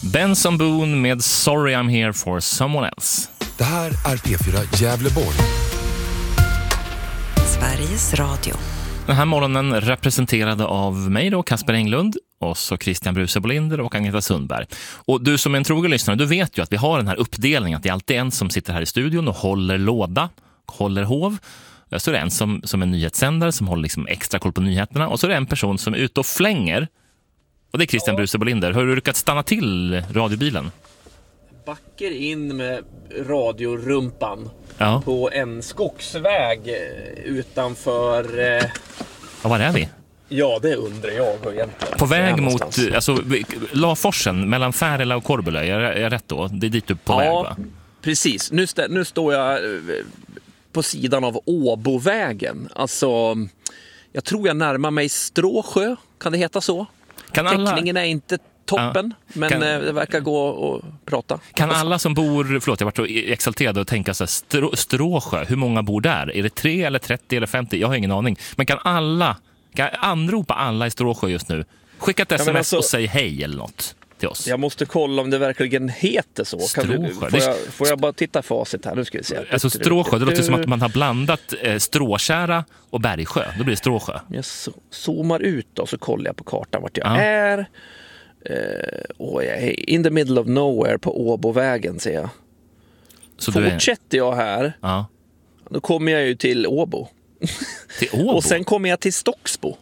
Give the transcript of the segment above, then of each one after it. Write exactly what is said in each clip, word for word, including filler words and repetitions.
Benson Boone med Sorry I'm Here for Someone Else. Det här är P fyra Gävleborg. Sveriges Radio. Den här morgonen representerade av mig då, Kasper Englund, och så Christian Bruse-Bolinder och Agneta Sundberg. Och du som är en trogen lyssnare, du vet ju att vi har den här uppdelningen, att det är alltid en som sitter här i studion och håller låda, håller hov. Så är det en som, som är nyhetssändare som håller liksom extra koll på nyheterna, och så är det en person som är ute och flänger. Och det är Christian ja. Bruse-Bolinder. Har du lyckats stanna till radiobilen? Backar in med radiorumpan ja. på en skogsväg utanför... Eh... Ja, var är vi? Ja, det undrar jag egentligen. På väg mot alltså, Laforsen mellan Färila och Korbolö, är jag, är jag rätt då? Det är dit du på ja, väg, va? Precis. Nu, st- nu står jag på sidan av Åbovägen. Alltså, jag tror jag närmar mig Stråsjö, kan det heta så? Kan alla... Täckningen är inte toppen, ja. men kan... det verkar gå att prata. Kan alla som bor, förlåt jag var så exalterad och tänka så här, Strå, Stråsjö, hur många bor där? Är det tre eller trettio eller femtio? Jag har ingen aning. Men kan alla, kan anropa alla i Stråsjö just nu? Skicka ett sms ja, alltså, och säg hej eller något till oss. Jag måste kolla om det verkligen heter så. Kan du, får, jag, får jag bara titta facit här? Nu ska vi se. Alltså Stråsjö, det låter som att man har blandat eh, Stråkärra och Bergsjö. Då blir det Stråsjö. Jag zoomar ut då, så kollar jag på kartan vart jag ja. är. Uh, och jag är in the middle of nowhere på Åbovägen, ser jag. Så fortsätter är... jag här, ja. Då kommer jag ju till Åbo. Till Åbo? Och sen kommer jag till Stocksbo.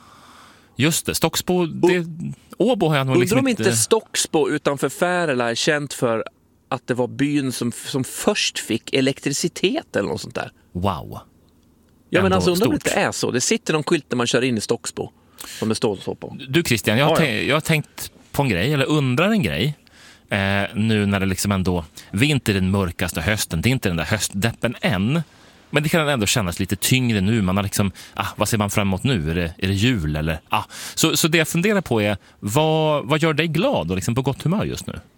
Just det, Stocksbo, det... Åbo har jag nog liksom undrar om inte... inte Stocksbo utanför Färila är känt för att det var byn som, som först fick elektricitet eller något sånt där. Wow. Ja, men alltså undrar om det är så. Det sitter någon skylt när man kör in i Stocksbo som det står så på. Du Christian, jag har, ja, ja. Tänkt, jag har tänkt på en grej, eller undrar en grej. Eh, nu när det liksom ändå, vi är inte den mörkaste hösten, det är inte den där höstdeppen än. Men det kan ändå kännas lite tyngre nu. Man har liksom, ah, vad ser man fram emot nu? Är det, är det jul eller? Ah. Så, så det jag funderar på är, vad, vad gör dig glad och liksom på gott humör just nu?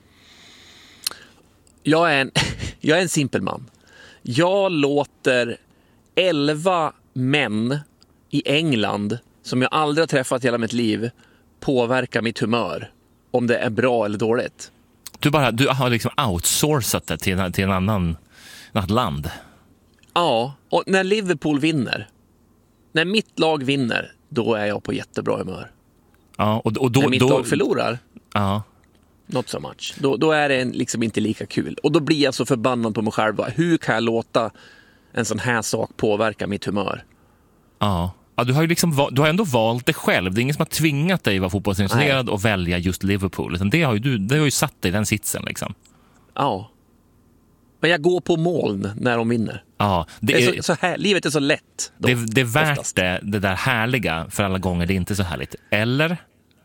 Jag är en, jag är en simpel man. Jag låter elva män i England som jag aldrig har träffat i hela mitt liv påverka mitt humör. Om det är bra eller dåligt. Du, bara, du har liksom outsourcat det till, till en annan, annat land. Ja, och när Liverpool vinner, när mitt lag vinner, då är jag på jättebra humör. Ja, och, och då, när mitt då, lag förlorar, ja. not so much. Då, då är det liksom inte lika kul. Och då blir jag så förbannad på mig själv. Hur kan jag låta en sån här sak påverka mitt humör? Ja, ja du har ju liksom, du har ändå valt det själv. Det är ingen som har tvingat dig att vara fotbollsintresserad och välja just Liverpool. Det har ju du, det har ju satt dig i den sitsen liksom. Ja. Men jag går på moln när de vinner. Ja, det det är är, så, så här, livet är så lätt. Då, det, det är värt det, det där härliga för alla gånger det är inte så härligt. Eller?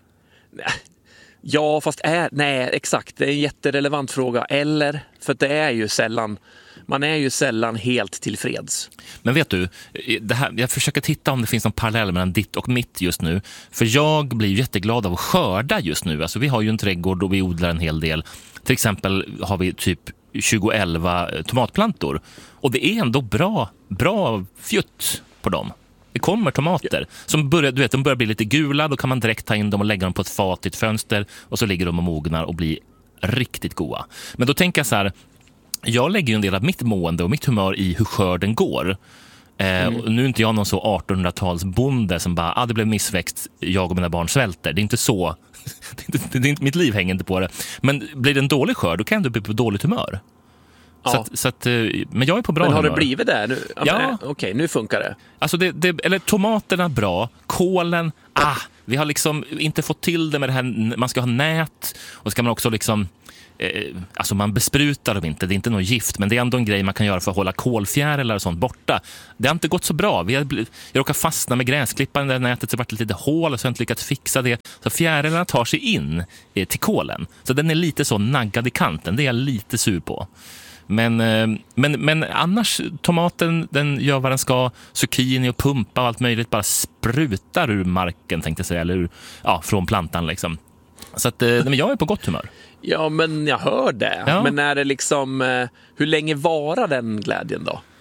Ja, fast är, nej, exakt. Det är en jätterelevant fråga. Eller, för det är ju sällan, man är ju sällan helt tillfreds. Men vet du, det här, jag försöker titta om det finns någon parallell mellan ditt och mitt just nu. För jag blir jätteglad av att skörda just nu. Alltså vi har ju en trädgård och vi odlar en hel del. Till exempel har vi typ tjugoelva tomatplantor. Och det är ändå bra, bra fjutt på dem. Det kommer tomater som börjar, du vet, de börjar bli lite gula. Då kan man direkt ta in dem och lägga dem på ett fat i ett fönster. Och så ligger de och mognar och blir riktigt goda. Men då tänker jag så här, jag lägger ju en del av mitt mående och mitt humör i hur skörden går. Mm. Eh, och nu är inte jag någon så artonhundratalsbonde som bara, ah, det blev missväxt, jag och mina barn svälter. Det är inte så. det är inte, det är inte, mitt liv hänger inte på det. Men blir det en dålig skörd, då kan du bli på dåligt humör. Ja. Så att, så att, men jag är på bra humör. Men har humör. det blivit det nu? Ja. Ja. Okej, okay, nu funkar det. Alltså det, det, eller tomaterna bra, kålen, ah, vi har liksom inte fått till det med det här, man ska ha nät och ska man också liksom, eh, alltså man besprutar dem inte, det är inte något gift, men det är ändå en grej man kan göra för att hålla kolfjärilar och sånt borta. Det har inte gått så bra, vi har, jag råkar fastna med gräsklipparen i det nätet, så det har varit lite hål så jag har inte lyckats fixa det, så fjärilarna tar sig in eh, till kålen, så den är lite så naggad i kanten, det är jag lite sur på. Men, men, men annars, tomaten, den gör vad den ska. Zucchini och pumpa och allt möjligt bara sprutar ur marken, tänkte jag säga, eller ur, ja, från plantan liksom. Så att, men jag är på gott humör. Ja, men jag hör det. Ja. Men är det liksom, hur länge varar den glädjen då?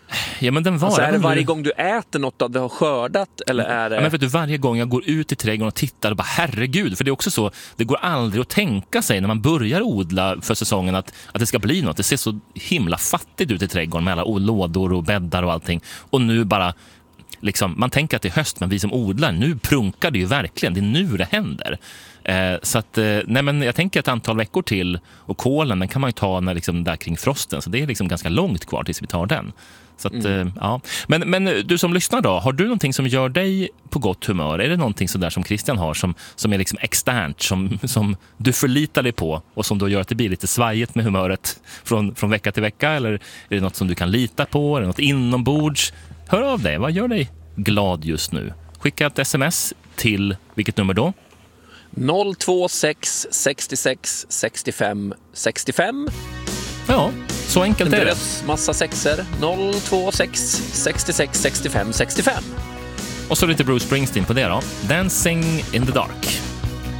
Ja, men den var... Alltså, är det varje du... gång du äter något att du har skördat? Eller är det... ja, men vet du, varje gång jag går ut i trädgården och tittar och bara, herregud, för det är också så, det går aldrig att tänka sig när man börjar odla för säsongen att, att det ska bli något. Det ser så himla fattigt ut i trädgården med alla lådor och bäddar och allting. Och nu bara, liksom, man tänker att det är höst, men vi som odlar, nu prunkar det ju verkligen. Det är nu det händer. Eh, så att, eh, nej men jag tänker ett antal veckor till, och kålen, den kan man ju ta när, liksom, där kring frosten. Så det är liksom ganska långt kvar tills vi tar den. Så att, mm. ja. men, men du som lyssnar då, har du någonting som gör dig på gott humör? Är det någonting sådär som Christian har som, som är liksom externt, som, som du förlitar dig på och som då gör att det blir lite svajigt med humöret från, från vecka till vecka? Eller är det något som du kan lita på? Är det något inombords? Hör av dig, vad gör dig glad just nu? Skicka ett sms till, vilket nummer då? noll två sex sextiosex sextiofem sextiofem. Ja, så enkelt är det. Massa sexer. noll två sex sextiosex sextiofem sextiofem. Och så lite Bruce Springsteen på det då. Dancing in the Dark.